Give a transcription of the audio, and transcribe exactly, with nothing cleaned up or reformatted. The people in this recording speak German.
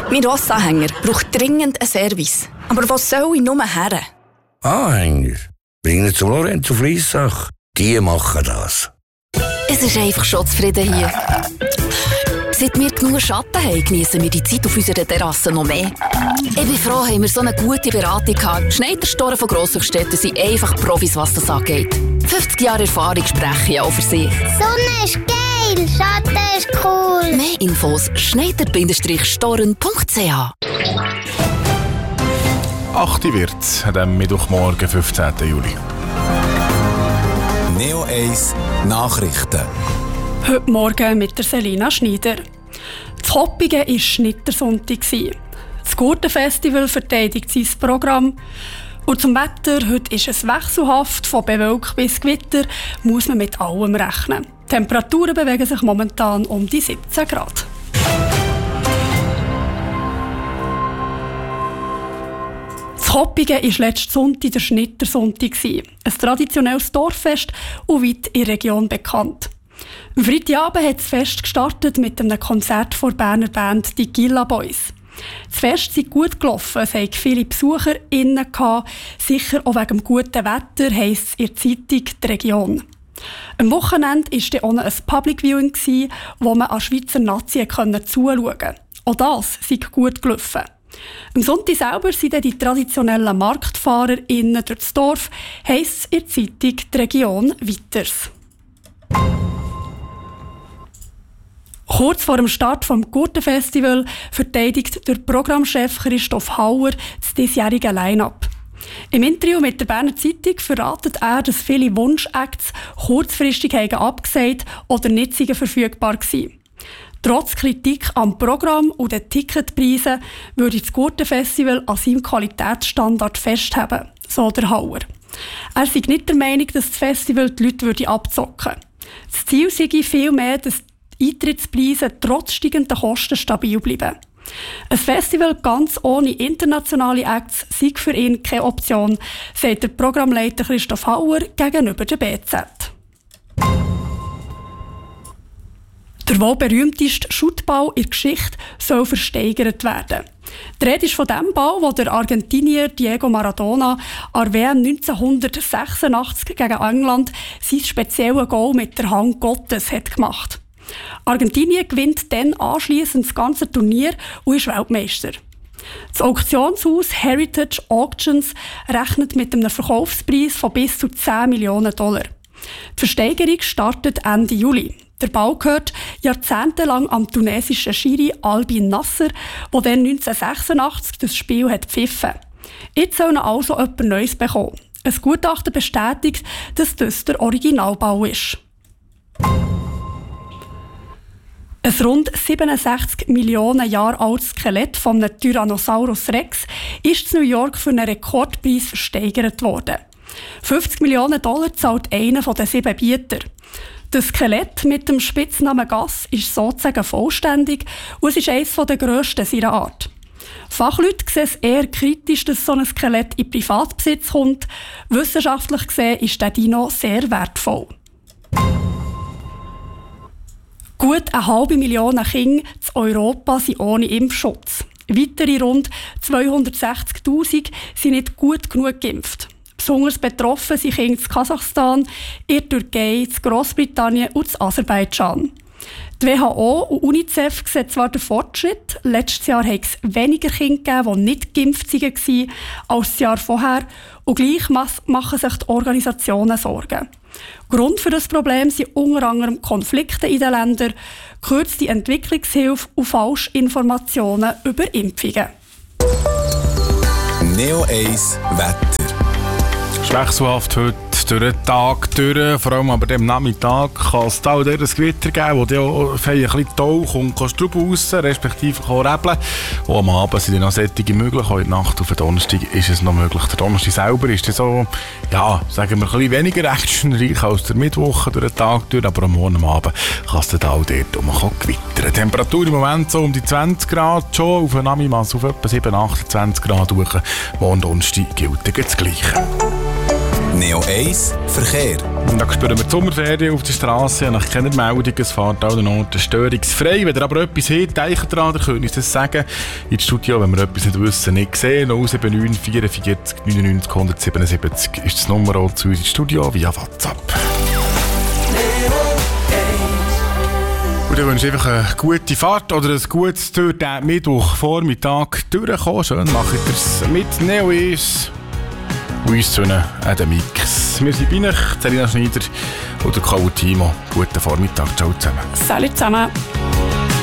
Mein Rossanhänger braucht dringend einen Service. Aber was soll ich nur her? Anhänger? Bring ihn zum Lorenzo Fliessach. Die machen das. Es ist einfach schon zufrieden hier. Seit wir genug Schatten haben, geniessen wir die Zeit auf unserer Terrasse noch mehr. Ich bin froh, haben wir so eine gute Beratung gehabt. Schneiderstoren von Grosshochstetten sind einfach Profis, was das angeht. fünfzig Jahre Erfahrung sprechen ja auch für sich. Sonne ist geil, Schatten ist cool. Mehr Infos schneider-storen punkt c h. acht wird es an diesem Mittwochmorgen, fünfzehnten Juli. Neo eins Nachrichten. Heute Morgen mit der Selina Schneider. Das Hoppingen war Schnittersonntag. Das Gurtenfestival verteidigt sein Programm. Und zum Wetter, heute ist es wechselhaft, von bewölkt bis Gewitter, muss man mit allem rechnen. Die Temperaturen bewegen sich momentan um die siebzehn Grad. Das Hoppingen war letzten Sonntag der Schnittersonntag. Ein traditionelles Dorffest und weit in der Region bekannt. Am Freitagabend hat das Fest gestartet mit einem Konzert von der Berner Band «Die Gilla Boys». Das Fest sei gut gelaufen, es hatten viele BesucherInnen gehabt, sicher auch wegen dem guten Wetter, heisst es in der Zeitung «Die Region». Am Wochenende war dann auch noch ein Public Viewing, wo man an Schweizer Nazi zuschauen konnte. Auch das sei gut gelaufen. Am Sonntag selber sind dann die traditionellen MarktfahrerInnen durch das Dorf, heisst es in der Zeitung «Die Region» weiters. Kurz vor dem Start des Gurtenfestival verteidigt der Programmchef Christoph Hauer das diesjährige Line-Up. Im Interview mit der Berner Zeitung verratet er, dass viele Wunsch-Acts kurzfristig abgesagt oder nicht verfügbar waren. Trotz Kritik am Programm und den Ticketpreisen würde das Gurtenfestival an seinem Qualitätsstandard festhalten, so der Hauer. Er sei nicht der Meinung, dass das Festival die Leute abzocken würde. Das Ziel sei vielmehr, dass Eintrittspreise trotz steigender Kosten stabil bleiben. Ein Festival ganz ohne internationale Acts sei für ihn keine Option, sagt der Programmleiter Christoph Hauer gegenüber der B Z. Der wohl berühmteste Schuttball in der Geschichte soll versteigert werden. Die Rede ist von dem Ball, wo der Argentinier Diego Maradona an der W M neunzehnhundertsechsundachtzig gegen England sein spezielles Goal mit der Hand Gottes hat gemacht. Argentinien gewinnt dann anschliessend das ganze Turnier und ist Weltmeister. Das Auktionshaus Heritage Auctions rechnet mit einem Verkaufspreis von bis zu zehn Millionen Dollar. Die Versteigerung startet Ende Juli. Der Ball gehört jahrzehntelang am tunesischen Schiri Albin Nasser, der dann neunzehnhundertsechsundachtzig das Spiel hat pfiffen. Jetzt soll er also jemand Neues bekommen. Ein Gutachten bestätigt, dass das der Originalbau ist. Ein rund siebenundsechzig Millionen Jahre altes Skelett von einem Tyrannosaurus Rex ist in New York für einen Rekordpreis versteigert worden. fünfzig Millionen Dollar zahlt einer der sieben Bieter. Das Skelett mit dem Spitznamen Gas ist sozusagen vollständig und es ist eines der grössten seiner Art. Fachleute sehen es eher kritisch, dass so ein Skelett in Privatbesitz kommt. Wissenschaftlich gesehen ist der Dino sehr wertvoll. Gut eine halbe Million Kinder in Europa sind ohne Impfschutz. Weitere rund zweihundertsechzigtausend sind nicht gut genug geimpft. Besonders betroffen sind Kinder in Kasachstan, in der Türkei, in Grossbritannien und in Aserbaidschan. Die W H O und UNICEF sehen zwar den Fortschritt. Letztes Jahr hat es weniger Kinder gegeben, die nicht geimpft waren, als das Jahr vorher. Und gleich machen sich die Organisationen Sorgen. Grund für das Problem sind unter anderem Konflikte in den Ländern, gekürzte Entwicklungshilfe und Falschinformationen über Impfungen. Neo eins Wetter. Wechselhaft heute durch den Tag durch, vor allem aber am Nachmittag kann es da auch ein Gewitter geben, wo dann auch ein bisschen Tauch und Strub raus, respektive Rebeln. Und am Abend sind dann noch solche möglich. Heute Nacht auf den Donnerstag ist es noch möglich. Der Donnerstag selber ist dann so, ja, sagen wir, ein bisschen weniger actionreich als der Mittwoch durch den Tag durch, aber am Morgen am Abend kann es dann auch dort und man kann gewittern. Temperatur im Moment so um die zwanzig Grad, schon auf den Namimas auf etwa sieben, achtundzwanzig Grad durch. Morgen Donnerstag gilt das Gleiche. Neo eins Verkehr. Und dann spüren wir die Sommerferien auf der Straße. Nach keiner Meldung, es fährt an den Orten störungsfrei. Wenn ihr aber etwas habt, denkt dran, dann könnt ihr uns das sagen. Ins Studio, wenn wir etwas nicht wissen, nicht sehen. null sieben neun vierundvierzig neunundneunzig hundertsiebenundsiebzig ist das Nummer auch zu uns ins Studio via WhatsApp. Und ich wünsche einfach eine gute Fahrt oder ein gutes durch den Mittwochvormittag durchkommen. Schön macht ihr es mit Neo eins. Und uns zu einem Mix. Wir sind bei euch, Selina Schneider und der Cole Timo. Guten Vormittag, ciao zusammen. Salut zusammen.